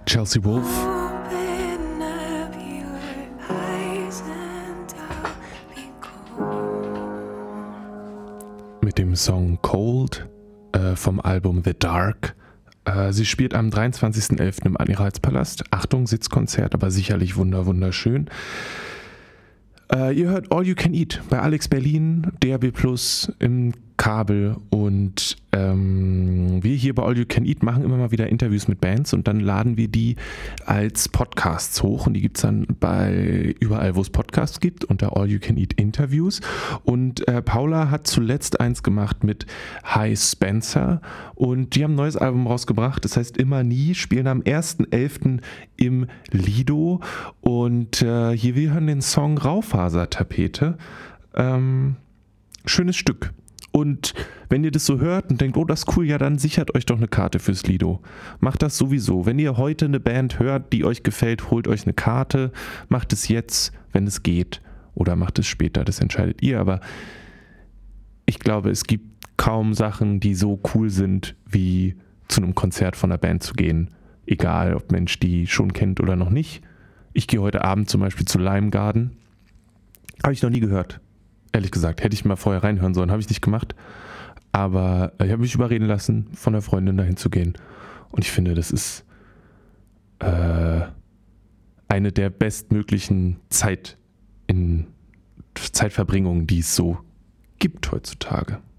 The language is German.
Chelsea Wolfe mit dem Song Cold vom Album The Dark. Sie spielt am 23.11. im Admiralspalast. Achtung, Sitzkonzert, aber sicherlich wunderschön. Ihr hört All You Can Eat bei Alex Berlin, DAB+ im Kabel und wir hier bei All You Can Eat machen immer mal wieder Interviews mit Bands und dann laden wir die als Podcasts hoch und die gibt es dann bei überall, wo es Podcasts gibt, unter All You Can Eat Interviews und Paula hat zuletzt eins gemacht mit Hi Spencer und die haben ein neues Album rausgebracht, das heißt Immer Nie, spielen am 1.11. im Lido und hier wir hören den Song Raufasertapete, schönes Stück. Und wenn ihr das so hört und denkt, oh, das ist cool, ja, dann sichert euch doch eine Karte fürs Lido. Macht das sowieso. Wenn ihr heute eine Band hört, die euch gefällt, holt euch eine Karte. Macht es jetzt, wenn es geht. Oder macht es später, das entscheidet ihr. Aber ich glaube, es gibt kaum Sachen, die so cool sind, wie zu einem Konzert von einer Band zu gehen. Egal, ob Mensch die schon kennt oder noch nicht. Ich gehe heute Abend zum Beispiel zu Lime Garden. Habe ich noch nie gehört. Ehrlich gesagt, hätte ich mal vorher reinhören sollen, habe ich nicht gemacht. Aber ich habe mich überreden lassen, von der Freundin dahin zu gehen. Und ich finde, das ist eine der bestmöglichen Zeitverbringungen, die es so gibt heutzutage.